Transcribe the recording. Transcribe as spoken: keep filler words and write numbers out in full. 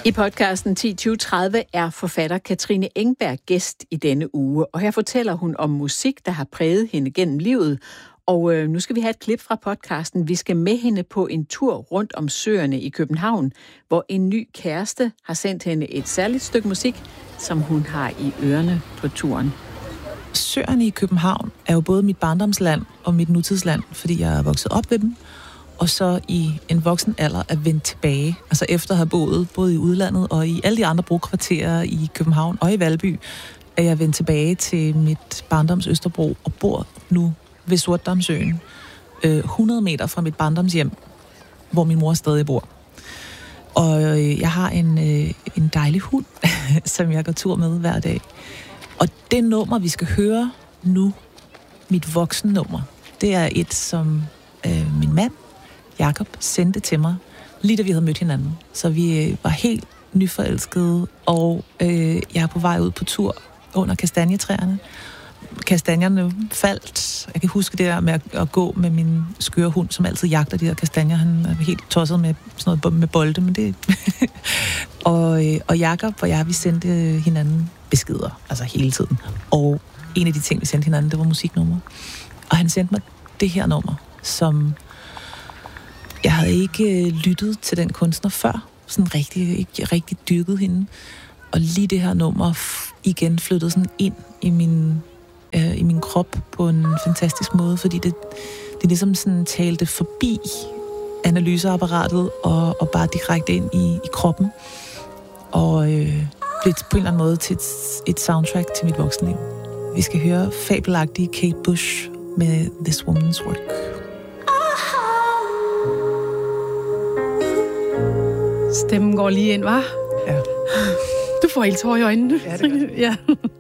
I podcasten ti tyve tredive er forfatter Katrine Engberg gæst i denne uge, og her fortæller hun om musik, der har præget hende gennem livet. Og øh, nu skal vi have et klip fra podcasten. Vi skal med hende på en tur rundt om søerne i København, hvor en ny kæreste har sendt hende et særligt stykke musik, som hun har i ørerne på turen. Søerne i København er jo både mit barndomsland og mit nutidsland, fordi jeg er vokset op ved dem, og så i en voksen alder er vendt tilbage. Altså efter at have boet både i udlandet og i alle de andre brokvarterer i København og i Valby, er jeg vendt tilbage til mit barndoms Østerbro og bor nu ved Sortedamsøen, øh, hundrede meter fra mit barndomshjem, hvor min mor stadig bor. Og øh, jeg har en, øh, en dejlig hund, som jeg går tur med hver dag. Og det nummer, vi skal høre nu, mit voksennummer, det er et, som øh, min mand, Jakob, sendte til mig, lige da vi havde mødt hinanden. Så vi øh, var helt nyforelskede, og øh, jeg er på vej ud på tur under kastanjetræerne. Kastanjerne faldt. Jeg kan huske det der med at, at gå med min skøre hund, som altid jagter de her kastanjer. Han er helt tosset med sådan noget med bolde, men det... og, øh, og Jakob og jeg, vi sendte hinanden beskeder, altså hele tiden. Og en af de ting, vi sendte hinanden, det var musiknummer. Og han sendte mig det her nummer, som... Jeg havde ikke lyttet til den kunstner før, sådan rigtig, ikke rigtig dyrket hende. Og lige det her nummer igen flyttede sådan ind i min, øh, i min krop på en fantastisk måde, fordi det, det ligesom sådan talte forbi analyseapparatet og, og bare direkte ind i, i kroppen. Og øh, blev på en eller anden måde til et, et soundtrack til mit voksenliv. Vi skal høre fabelagtige Kate Bush med This Woman's Work. Stemmen går lige ind, hva'? Ja. Du får helt tår i øjnene. Ja, det gør. Ja.